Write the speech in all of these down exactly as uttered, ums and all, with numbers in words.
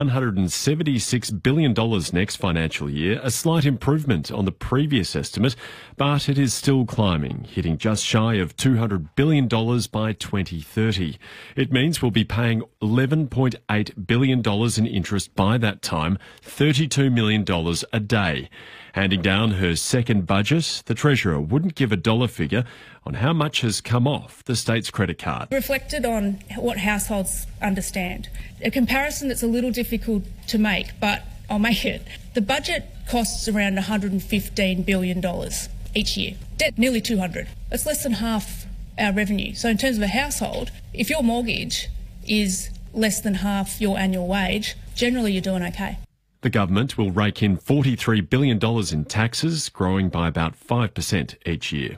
one hundred seventy-six billion dollars next financial year, a slight improvement on the previous estimate, but it is still climbing, hitting just shy of two hundred billion dollars by twenty thirty. It means we'll be paying eleven point eight billion dollars in interest by that time, thirty-two million dollars a day. Handing down her second budget, the Treasurer wouldn't give a dollar figure on how much has come off the state's credit card. Reflected on what households understand. A comparison that's a little difficult to make, but I'll make it. The budget costs around one hundred fifteen billion dollars each year. Debt, nearly two hundred. That's less than half our revenue. So in terms of a household, if your mortgage is less than half your annual wage, generally you're doing okay. The government will rake in forty-three billion dollars in taxes, growing by about five percent each year.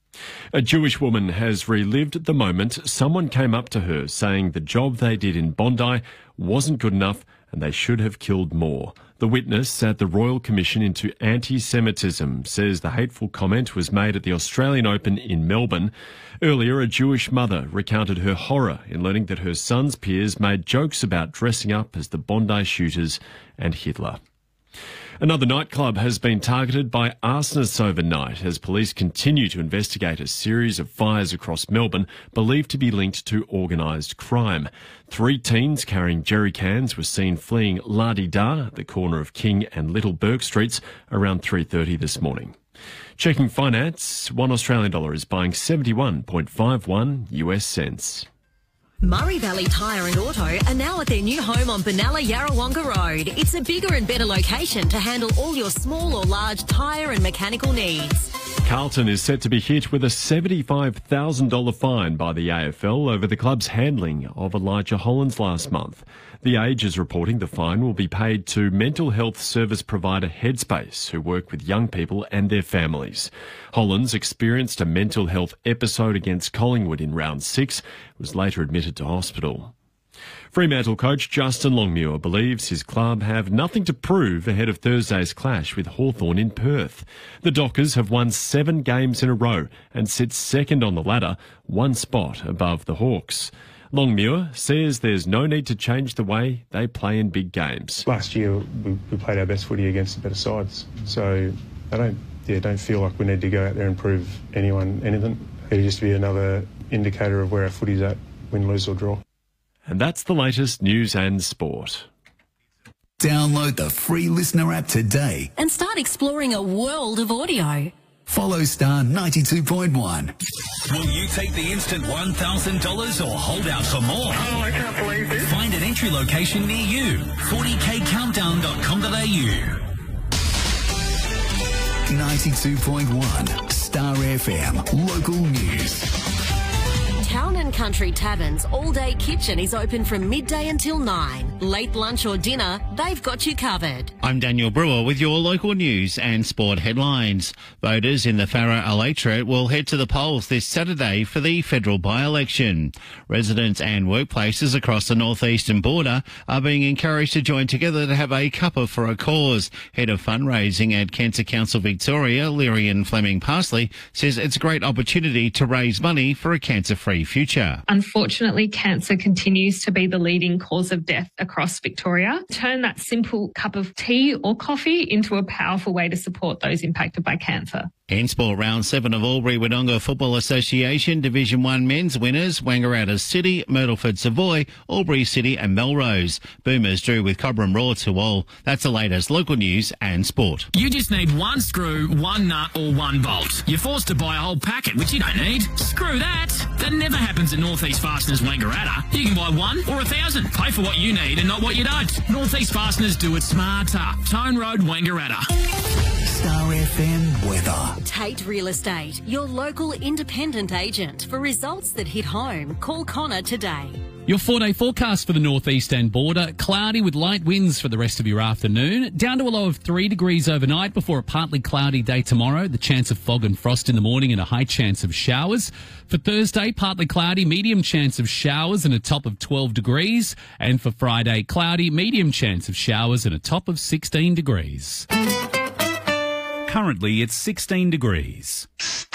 A Jewish woman has relived the moment someone came up to her saying the job they did in Bondi wasn't good enough and they should have killed more. The witness at the Royal Commission into Anti-Semitism says the hateful comment was made at the Australian Open in Melbourne. Earlier, a Jewish mother recounted her horror in learning that her son's peers made jokes about dressing up as the Bondi shooters and Hitler. Another nightclub has been targeted by arsonists overnight as police continue to investigate a series of fires across Melbourne believed to be linked to organised crime. Three teens carrying jerry cans were seen fleeing La-di-Da at the corner of King and Little Bourke Streets around three thirty this morning. Checking finance, one Australian dollar is buying seventy-one point five one US cents. Murray Valley Tyre and Auto are now at their new home on Benalla Yarrawonga Road. It's a bigger and better location to handle all your small or large tyre and mechanical needs. Carlton is set to be hit with a seventy-five thousand dollars fine by the A F L over the club's handling of Elijah Hollands last month. The Age is reporting the fine will be paid to mental health service provider Headspace, who work with young people and their families. Hollands experienced a mental health episode against Collingwood in round six, was later admitted to hospital. Fremantle coach Justin Longmuir believes his club have nothing to prove ahead of Thursday's clash with Hawthorn in Perth. The Dockers have won seven games in a row and sit second on the ladder, one spot above the Hawks. Longmuir says there's no need to change the way they play in big games. Last year we, we played our best footy against the better sides, so I don't, yeah, don't feel like we need to go out there and prove anyone anything. It'll just be another indicator of where our footy's at, win, lose or draw. And that's the latest news and sport. Download the free Listener app today and start exploring a world of audio. Follow Star ninety-two point one. Will you take the instant one thousand dollars or hold out for more? Oh, I can't believe this. Find an entry location near you. forty k countdown dot com dot a u. ninety-two point one Star F M. Local news. Town and Country Taverns All Day Kitchen is open from midday until nine. Late lunch or dinner, they've got you covered. I'm Daniel Brewer with your local news and sport headlines. Voters in the Farrer electorate will head to the polls this Saturday for the federal by-election. Residents and workplaces across the northeastern border are being encouraged to join together to have a cuppa for a cause. Head of fundraising at Cancer Council Victoria, Lyrian Fleming Parsley, says it's a great opportunity to raise money for a cancer-free future. Unfortunately, cancer continues to be the leading cause of death across Victoria. Turn that simple cup of tea or coffee into a powerful way to support those impacted by cancer. In sport, round seven of Albury-Wodonga Football Association Division one men's winners, Wangaratta City, Myrtleford Savoy, Albury City and Melrose. Boomers drew with Cobram Raw to all. That's the latest local news and sport. You just need one screw, one nut or one bolt. You're forced to buy a whole packet, which you don't need. Screw that. That never happens at North East Fasteners Wangaratta. You can buy one or a thousand. Pay for what you need and not what you don't. North East Fasteners do it smarter. Tone Road, Wangaratta. Star F M weather. Tate Real Estate, your local independent agent. For results that hit home, call Connor today. Your four-day forecast for the northeastern border, cloudy with light winds for the rest of your afternoon, down to a low of three degrees overnight before a partly cloudy day tomorrow, the chance of fog and frost in the morning and a high chance of showers. For Thursday, partly cloudy, medium chance of showers and a top of twelve degrees. And for Friday, cloudy, medium chance of showers and a top of sixteen degrees. Currently, it's sixteen degrees.